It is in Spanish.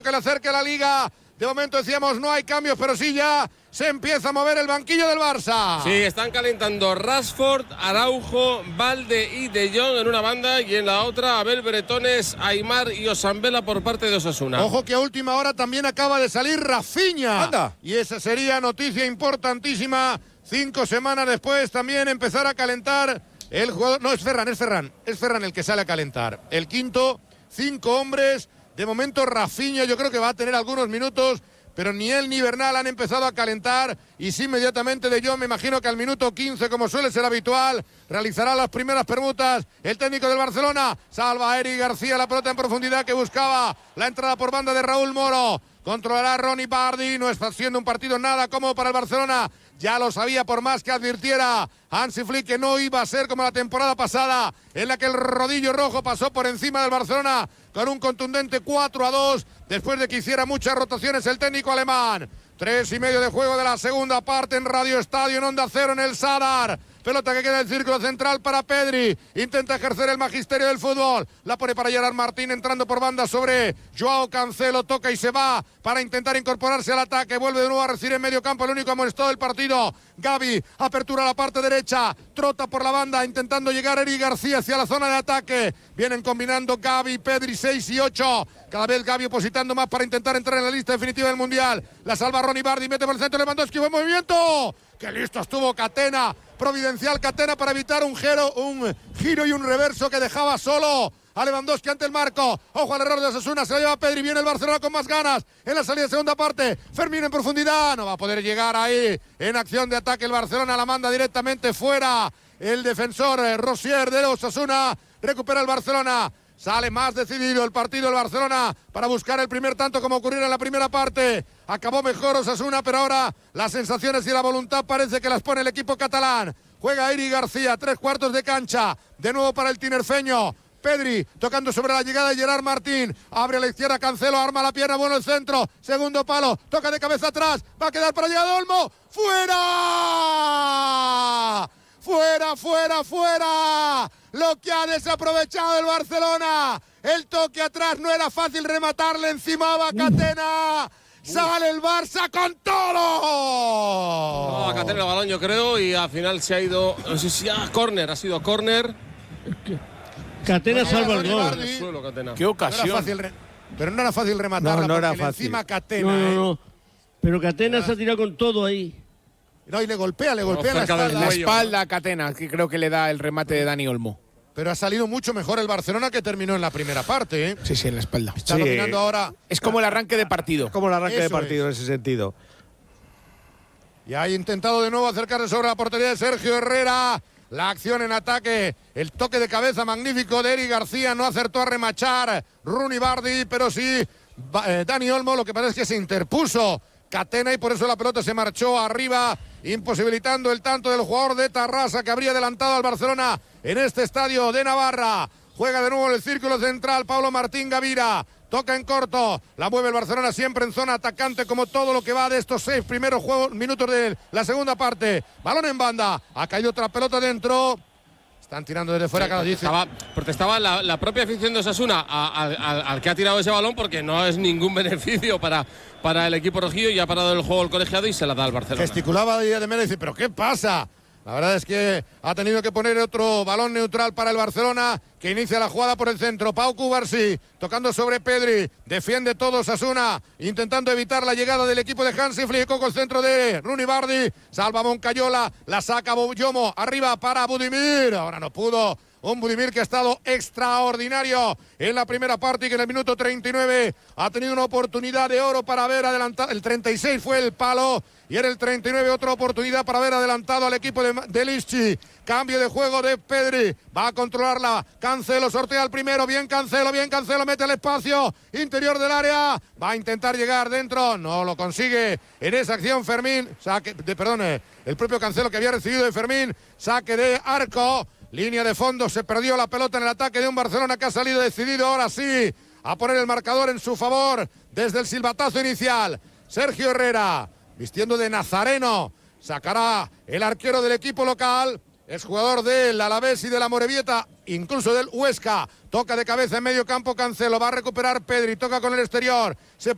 que le acerque a la Liga. De momento decíamos no hay cambios, pero sí ya se empieza a mover el banquillo del Barça. Sí, están calentando Rashford, Araujo, Valde y De Jong en una banda y en la otra Abel Bretones, Aimar y Osambela por parte de Osasuna. Ojo que a última hora también acaba de salir Rafinha. ¡Anda! Y esa sería noticia importantísima. 5 semanas después también empezar a calentar el jugador. No, es Ferran el que sale a calentar. El quinto, 5 hombres. De momento Rafinha yo creo que va a tener algunos minutos, pero ni él ni Bernal han empezado a calentar y sí inmediatamente De Jong, me imagino que al minuto 15, como suele ser habitual, realizará las primeras permutas. El técnico del Barcelona salva a Eric García, la pelota en profundidad que buscaba la entrada por banda de Raúl Moro. Controlará Ronnie Bardi, no está siendo un partido nada cómodo para el Barcelona. Ya lo sabía por más que advirtiera Hansi Flick que no iba a ser como la temporada pasada, en la que el rodillo rojo pasó por encima del Barcelona con un contundente 4-2, después de que hiciera muchas rotaciones el técnico alemán. 3:30 de juego de la segunda parte en Radio Estadio, en Onda Cero, en el Sadar. Pelota que queda en el círculo central para Pedri. Intenta ejercer el magisterio del fútbol. La pone para Gerard Martín entrando por banda sobre Joao Cancelo. Toca y se va para intentar incorporarse al ataque. Vuelve de nuevo a recibir en medio campo el único amonestado del partido. Gavi, apertura a la parte derecha. Trota por la banda intentando llegar Eric García hacia la zona de ataque. Vienen combinando Gavi, Pedri 6 y 8. Cada vez Gavi opositando más para intentar entrar en la lista definitiva del Mundial. La salva Ronnie Bardi, mete por el centro Lewandowski. Buen movimiento. ¡Qué listo estuvo Catena! Providencial Catena para evitar un giro y un reverso que dejaba solo a Lewandowski ante el marco. Ojo al error de Osasuna, se lo lleva Pedri, viene el Barcelona con más ganas en la salida de segunda parte. Fermín en profundidad, no va a poder llegar ahí en acción de ataque el Barcelona, la manda directamente fuera. El defensor Rosier de Osasuna recupera el Barcelona. Sale más decidido el partido del Barcelona para buscar el primer tanto como ocurriera en la primera parte. Acabó mejor Osasuna, pero ahora las sensaciones y la voluntad parece que las pone el equipo catalán. Juega Eric García, 3/4 de cancha. De nuevo para el tinerfeño. Pedri tocando sobre la llegada de Gerard Martín. Abre a la izquierda Cancelo, arma la pierna, bueno el centro. Segundo palo, toca de cabeza atrás. Va a quedar para llegar a Olmo. ¡Fuera! ¡Fuera, fuera, fuera! Lo que ha desaprovechado el Barcelona. El toque atrás, no era fácil rematarle, encima va Catena. Sale el Barça con todo. No, Catena el balón yo creo y al final se ha ido, no sé si ha sido córner. Catena salva el gol. Suelo, Catena. Qué ocasión. Pero no era fácil rematarla, no era porque fácil. encima Catena. No. Pero Catena se ha tirado con todo ahí. No, y le golpea la cerca espalda. del La cuello. espalda a Catena, que creo que le da el remate de Dani Olmo. Pero ha salido mucho mejor el Barcelona que terminó en la primera parte, ¿eh? Sí, en la espalda. Está Sí. dominando ahora. Es como el arranque de partido. Como el arranque de Eso partido en ese sentido. Y ha intentado de nuevo acercarse sobre la portería de Sergio Herrera. La acción en ataque, el toque de cabeza magnífico de Eric García, no acertó a remachar Ronnie Bardi, pero sí Dani Olmo, lo que pasa es que se interpuso Catena y por eso la pelota se marchó arriba, imposibilitando el tanto del jugador de Tarrasa que habría adelantado al Barcelona en este estadio de Navarra. Juega de nuevo en el círculo central Pablo Martín Gavira. Toca en corto, la mueve el Barcelona siempre en zona atacante como todo lo que va de estos 6 primeros minutos de la segunda parte. Balón en banda, ha caído otra pelota dentro. Están tirando desde fuera, cada 10. Protestaba la propia afición de Osasuna al que ha tirado ese balón porque no es ningún beneficio para el equipo rojillo y ha parado el juego el colegiado y se la da al Barcelona. Gesticulaba de menos y dice, ¿pero qué pasa? La verdad es que ha tenido que poner otro balón neutral para el Barcelona, que inicia la jugada por el centro. Pau Cubarsí tocando sobre Pedri, defiende todo Osasuna, intentando evitar la llegada del equipo de Hansi Flick. Con el centro de Ronnie Bardi, salva Moncayola, la saca Yomo, arriba para Budimir, ahora no pudo. Un Budimir que ha estado extraordinario en la primera parte y que en el minuto 39 ha tenido una oportunidad de oro para haber adelantado. El 36 fue el palo y en el 39 otra oportunidad para haber adelantado al equipo de Lischi. Cambio de juego de Pedri, va a controlarla Cancelo, sortea el primero, bien Cancelo, mete el espacio interior del área, va a intentar llegar dentro, no lo consigue en esa acción Fermín, el propio Cancelo que había recibido de Fermín, saque de arco. Línea de fondo, se perdió la pelota en el ataque de un Barcelona que ha salido decidido ahora sí a poner el marcador en su favor desde el silbatazo inicial. Sergio Herrera, vistiendo de nazareno, sacará el arquero del equipo local, es jugador del Alavés y de la Morevieta, incluso del Huesca. Toca de cabeza en medio campo Cancelo, va a recuperar Pedri, toca con el exterior, se